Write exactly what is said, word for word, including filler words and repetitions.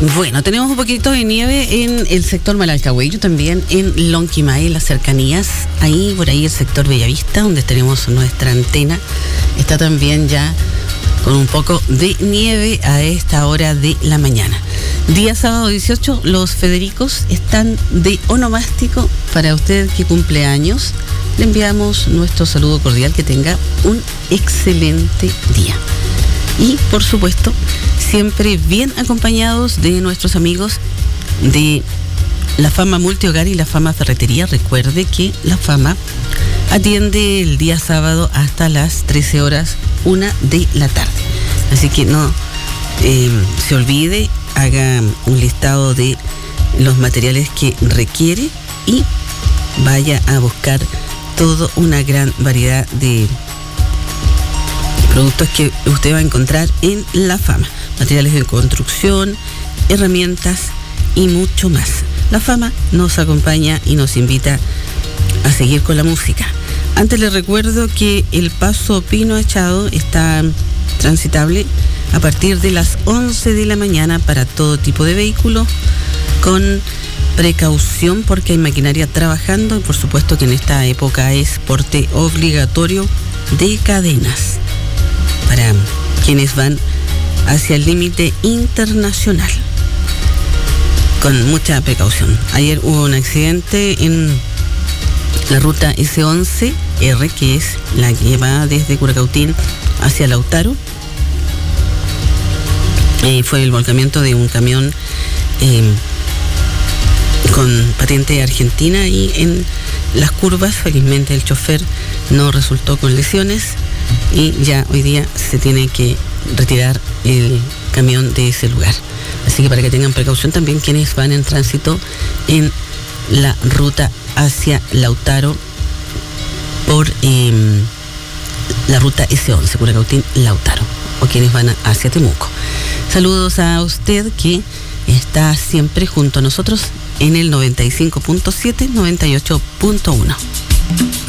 Bueno, tenemos un poquito de nieve en el sector Malalcahuello, también en Lonquimay, en las cercanías, ahí por ahí el sector Bellavista, donde tenemos nuestra antena, está también ya con un poco de nieve a esta hora de la mañana. Día sábado dieciocho, los Federicos están de onomástico. Para usted que cumple años, le enviamos nuestro saludo cordial, que tenga un excelente día. Y, por supuesto, siempre bien acompañados de nuestros amigos de La Fama Multihogar y La Fama Ferretería. Recuerde que La Fama atiende el día sábado hasta las trece horas, una de la tarde. Así que no eh, se olvide, haga un listado de los materiales que requiere y vaya a buscar toda una gran variedad de productos que usted va a encontrar en La Fama. Materiales de construcción, herramientas y mucho más. La Fama nos acompaña y nos invita a seguir con la música. Antes les recuerdo que el paso Pino Achado está transitable a partir de las once de la mañana para todo tipo de vehículos, con precaución porque hay maquinaria trabajando, y por supuesto que en esta época es porte obligatorio de cadenas para quienes van hacia el límite internacional, con mucha precaución. Ayer hubo un accidente en la ruta ese once erre, que es la que va desde Curacautín hacia Lautaro. Eh, fue el volcamiento de un camión eh, con patente argentina, y en las curvas felizmente el chofer no resultó con lesiones, y ya hoy día se tiene que retirar el camión de ese lugar. Así que para que tengan precaución también quienes van en tránsito en la ruta hacia Lautaro por eh, la ruta ese once, Curacautín Lautaro, o quienes van hacia Temuco. Saludos a usted que está siempre junto a nosotros en el noventa y cinco punto siete, noventa y ocho punto uno.